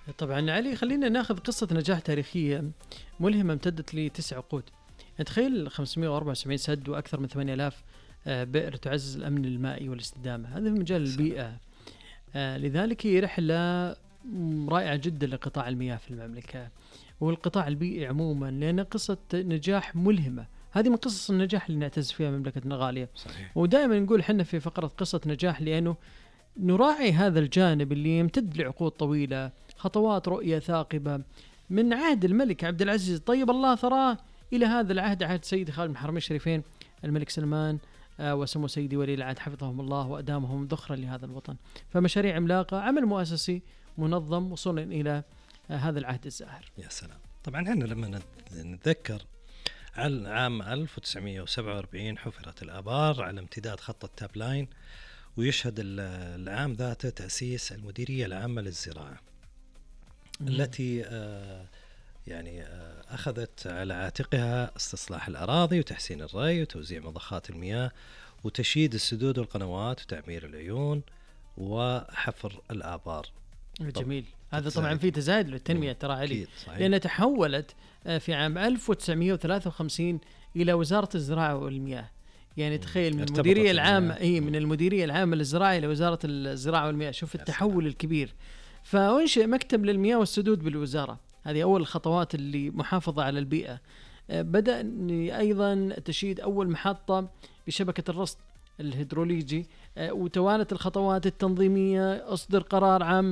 طبعا علي، خلينا ناخذ قصة نجاح تاريخية ملهمة امتدت ل9 عقود. تخيل 574 سد وأكثر من 8000 بئر تعزز الأمن المائي والاستدامة، هذا في مجال البيئة. لذلك هي رحلة رائعة جدا لقطاع المياه في المملكة والقطاع البيئي عموما، لأن قصة نجاح ملهمة. هذه من قصص النجاح اللي نعتز فيها مملكتنا غالية. صحيح. ودائما نقول حنا في فقرة قصة نجاح لأنه نراعي هذا الجانب اللي يمتد لعقود طويلة، خطوات رؤية ثاقبة من عهد الملك عبد العزيز طيب الله ثراه إلى هذا العهد، عهد سيدي خالد بن حرمين الشريفين الملك سلمان وسمو سيدي ولي العهد حفظهم الله وأدامهم ذخرا لهذا الوطن. فمشاريع عملاقة، عمل مؤسسي منظم، وصولا إلى هذا العهد الزاهر. يا سلام. طبعا احنا لما نتذكر عام 1947 حفرت الآبار على امتداد خط التاب لاين، ويشهد العام ذاته تأسيس المديرية العامة للزراعة التي أخذت على عاتقها استصلاح الأراضي وتحسين الري وتوزيع مضخات المياه وتشييد السدود والقنوات وتعمير العيون وحفر الآبار. جميل. هذا طبعا في تزايد للتنمية ترى علي، لأنها تحولت في عام 1953 إلى وزارة الزراعة والمياه. يعني تخيل من المديرية العامة من المديرية العامة للزراعة إلى وزارة الزراعة والمياه. شوف التحول الكبير. فأنشئ مكتب للمياه والسدود بالوزارة، هذه أول الخطوات اللي محافظة على البيئة. بدأ أيضا تشييد أول محطة بشبكة الرصد الهيدروليجي، وتوالت الخطوات التنظيمية. أصدر قرار عام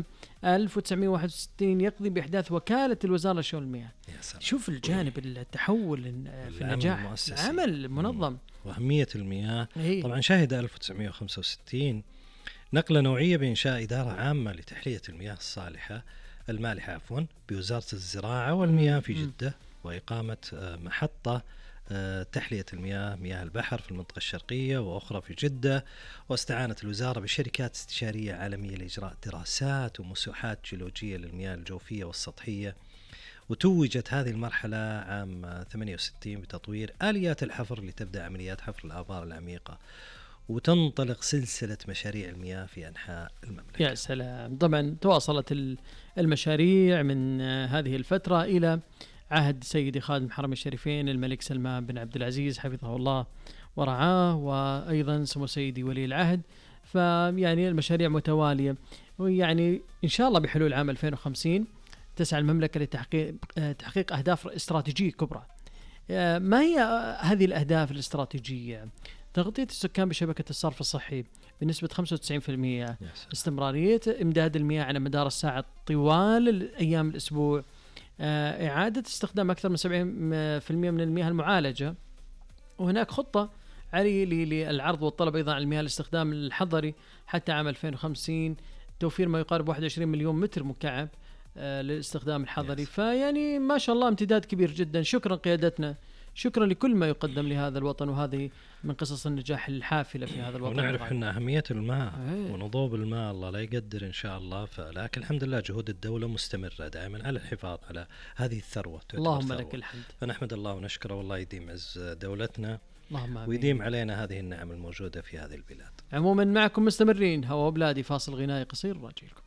1961 يقضي بإحداث وكالة الوزارة لشؤون المياه. شوف الجانب التحول في النجاح، العمل منظم وأهمية المياه. طبعا شهد 1965 نقلة نوعية بإنشاء إدارة عامة لتحلية المياه المالحة بوزارة الزراعة والمياه في جدة، وإقامة محطة تحلية مياه البحر في المنطقة الشرقية وأخرى في جدة. واستعانت الوزارة بشركات استشارية عالمية لإجراء دراسات ومسوحات جيولوجية للمياه الجوفية والسطحية. وتوجت هذه المرحلة عام 68 بتطوير آليات الحفر لتبدأ عمليات حفر الآبار العميقة، وتنطلق سلسلة مشاريع المياه في أنحاء المملكة. يا سلام. طبعا تواصلت المشاريع من هذه الفترة إلى عهد سيدي خالد بن حرمين الشريفين الملك سلمان بن عبد العزيز حفظه الله ورعاه، وأيضا سمو سيدي ولي العهد. فيعني المشاريع متوالية، ويعني إن شاء الله بحلول عام 2050 تسعى المملكة لتحقيق أهداف استراتيجية كبرى. ما هي هذه الأهداف الاستراتيجية؟ تغطية السكان بشبكة الصرف الصحي بنسبة 95%، استمرارية إمداد المياه على مدار الساعة طوال أيام الأسبوع، إعادة استخدام أكثر من 70% من المياه المعالجة. وهناك خطة للعرض والطلب أيضا على المياه الاستخدام الحضري حتى عام 2050، توفير ما يقارب 21 مليون متر مكعب للاستخدام الحضري. فيعني ما شاء الله امتداد كبير جدا. شكرا قيادتنا، شكرا لكل ما يقدم لهذا الوطن، وهذه من قصص النجاح الحافلة في هذا الوطن. ونعرف أن أهمية الماء ونضوب الماء الله لا يقدر إن شاء الله. لكن الحمد لله جهود الدولة مستمرة دائما على الحفاظ على هذه الثروة. اللهم لك الحمد. فنحمد الله ونشكره، والله يديم عز دولتنا اللهم آمين. ويديم علينا هذه النعم الموجودة في هذه البلاد. عموما معكم مستمرين هوا بلادي. فاصل غنائي قصير راجعكم.